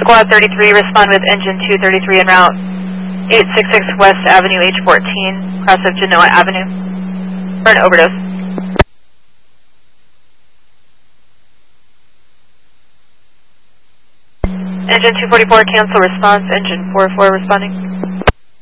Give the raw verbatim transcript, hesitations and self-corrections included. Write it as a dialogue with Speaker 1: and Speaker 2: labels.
Speaker 1: Squad thirty-three, respond with engine two thirty-three en route eight sixty-six West Avenue H fourteen, cross of Genoa Avenue, for an overdose. Engine two forty-four, cancel response, engine four four responding.